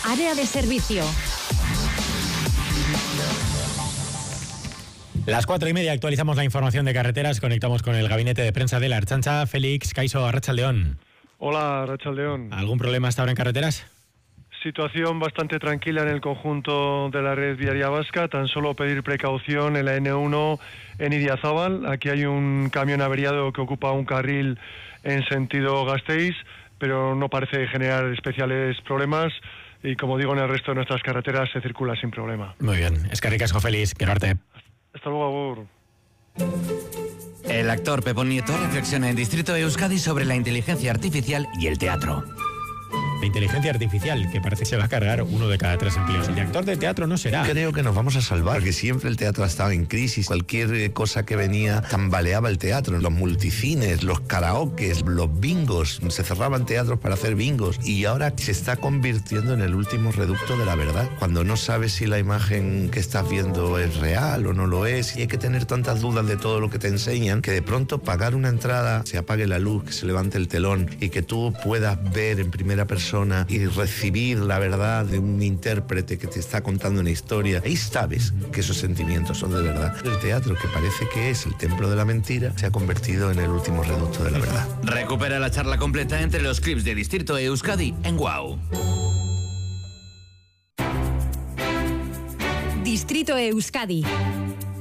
Área de servicio. Las 4:30 actualizamos la información de carreteras. Conectamos con el gabinete de prensa de la Ertzaintza. Félix Caiso, Arratsaldeón. Hola, Arratsaldeón. ¿Algún problema hasta ahora en carreteras? Situación bastante tranquila en el conjunto de la red viaria vasca. Tan solo pedir precaución en la N1 en Idiazábal. Aquí hay un camión averiado que ocupa un carril en sentido Gasteiz, pero no parece generar especiales problemas. Y como digo, en el resto de nuestras carreteras se circula sin problema. Muy bien. Eskerrik asko, Félix. Quiero arte. Hasta luego, Agur. El actor Pepo Nieto reflexiona en Distrito de Euskadi sobre la inteligencia artificial y el teatro. La inteligencia artificial, que parece que se va a cargar 1 de cada 3 empleos. El director de teatro no será. Creo que nos vamos a salvar, porque siempre el teatro ha estado en crisis. Cualquier cosa que venía tambaleaba el teatro. Los multicines, los karaokes, los bingos. Se cerraban teatros para hacer bingos. Y ahora se está convirtiendo en el último reducto de la verdad. Cuando no sabes si la imagen que estás viendo es real o no lo es. Y hay que tener tantas dudas de todo lo que te enseñan, que de pronto pagar una entrada, se apague la luz, que se levante el telón y que tú puedas ver en primera persona y recibir la verdad de un intérprete que te está contando una historia. Ahí sabes que esos sentimientos son de verdad. El teatro, que parece que es el templo de la mentira, se ha convertido en el último reducto de la verdad. Recupera la charla completa entre los clips de Distrito de Euskadi en WOW. Distrito Euskadi